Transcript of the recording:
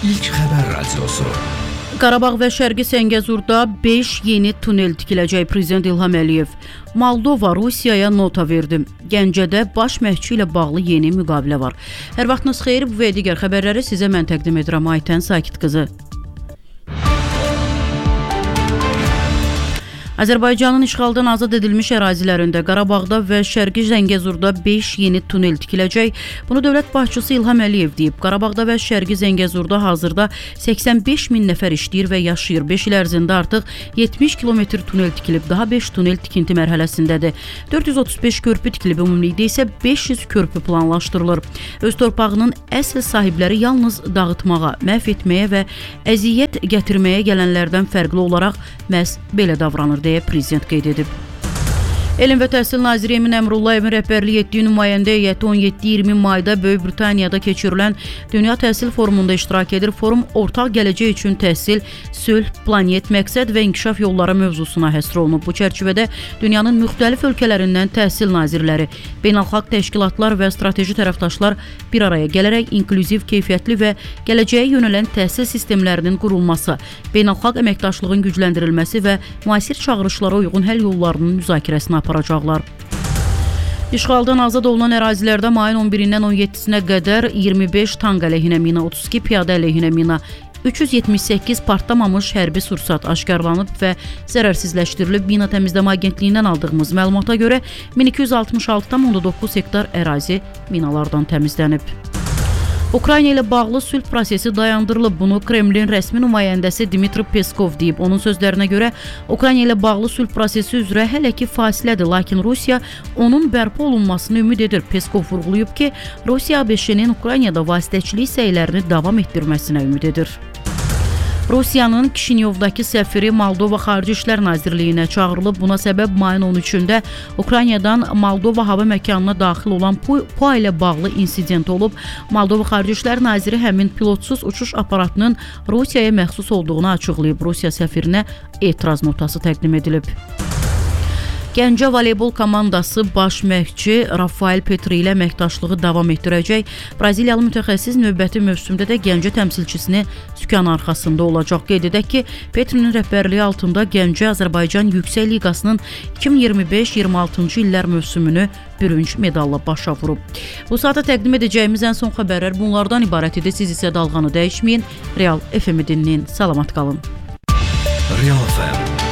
İlk Xəbər Radiosu. Qarabağ və Şərqi Səngəzurda 5 yeni tunel tikiləcək. Prezident İlham Əliyev Moldova Rusiyaya nota verdi. Gəncədə baş məhçi ilə bağlı yeni müqavilə var. Hər vaxtınız xeyir, bu və digər xəbərləri sizə mən təqdim edirəm. Aytən Sakit qızı. Azərbaycanın işğaldan azad edilmiş ərazilərində Qarabağda və Şərqi Zəngəzurda 5 yeni tunel tikiləcək. Bunu dövlət başçısı İlham Əliyev deyib. Qarabağda və Şərqi Zəngəzurda hazırda 85 min nəfər işləyir və yaşayır. 5 il ərzində artıq 70 kilometr tunel tikilib. Daha 5 tunel tikinti mərhələsindədir. 435 körpü tikilib. Ümumilikdə isə 500 körpü planlaşdırılır. Öz torpağının əsl sahibləri yalnız dağıtmağa, məhv etməyə və əziyyət gətirməyə gələnlərdən fərqli olaraq məhz belə davranır, deyə prezident qeyd edib. Elm və Təhsil Naziri Emin Əmrullayevin rəhbərlik etdiyi nümayəndə heyəti 17-20 mayda Böyük Britaniyada keçirilən Dünya Təhsil Forumunda iştirak edir. Forum ortaq gələcək üçün təhsil, sülh, planet, məqsəd və inkişaf yolları mövzusuna həsr olunub. Bu çərçivədə dünyanın müxtəlif ölkələrindən təhsil nazirləri, beynəlxalq təşkilatlar və strateji tərəfdaşlar bir araya gələrək inklüziv, keyfiyyətli və gələcəyə yönələn təhsil sistemlərinin qurulması, beynəlxalq əməkdaşlığın gücləndirilməsi və müasir çağırışlara uyğun həll yollarının müzakirəsini aparacaqlar. İşğaldan azad olunan ərazilərdə mayın 11-dən 17-sinə qədər 25 tank əleyhinə mina, 32 piyada əleyhinə mina, 378 partlamamış hərbi sursat aşkarlanıb və zərərsizləşdirilib. Mina Təmizləmə Agentliyindən aldığımız məlumata görə 1266,9 hektar ərazi minalardan təmizlənib. Ukrayna ilə bağlı sülh prosesi dayandırılıb. Bunu Kremlin rəsmi nümayəndəsi Dmitri Peskov deyib. Onun sözlərinə görə Ukrayna ilə bağlı sülh prosesi üzrə hələ ki fasilədir, lakin Rusiya onun bərpa olunmasını ümid edir. Peskov vurğulayıb ki, Rusiya ABŞ-nin Ukraynada vasitəçilik səylərini davam etdirməsinə ümid edir. Rusiyanın Kişinyovdakı səfiri Moldova Xarici İşlər Nazirliyinə çağırılıb. Buna səbəb mayın 13-də Ukraynadan Moldova hava məkanına daxil olan PUA ilə bağlı insident olub. Moldova Xarici İşlər Naziri həmin pilotsuz uçuş aparatının Rusiyaya məxsus olduğunu açıqlayıb. Rusiya səfirinə etiraz notası təqdim edilib. Gəncə voleybol komandası baş məşqçi Rafael Petri ilə əməkdaşlığı davam etdirəcək. Braziliyalı mütəxəssis növbəti mövsümdə də Gəncə təmsilçisini sükan arxasında olacaq. Qeyd edək ki, Petrinin rəhbərliyi altında Gəncə Azərbaycan Yüksək Liqasının 2025-26-cı illər mövsümünü bürünc medalla başa vurub. Bu saata təqdim edəcəyimiz ən son xəbərlər bunlardan ibarət idi. Siz isə dalğanı dəyişməyin. Real FM-i dinləyin. Salamat qalın. Real FM